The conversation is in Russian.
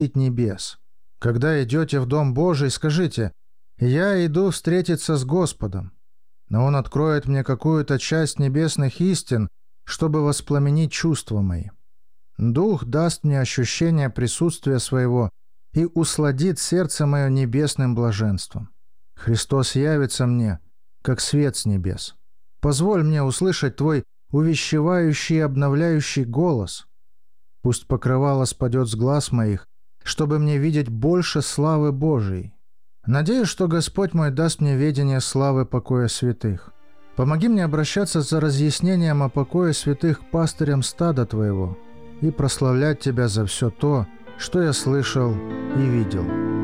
небес. Когда идете в Дом Божий, скажите: «Я иду встретиться с Господом». Но Он откроет мне какую-то часть небесных истин, чтобы воспламенить чувства мои. Дух даст мне ощущение присутствия Своего и усладит сердце мое небесным блаженством. Христос явится мне, как свет с небес. Позволь мне услышать Твой увещевающий и обновляющий голос. Пусть покрывало спадет с глаз моих, чтобы мне видеть больше славы Божией. Надеюсь, что Господь мой даст мне ведение славы покоя святых. Помоги мне обращаться за разъяснением о покое святых к пастырям стада Твоего и прославлять Тебя за все то, что я слышал и видел.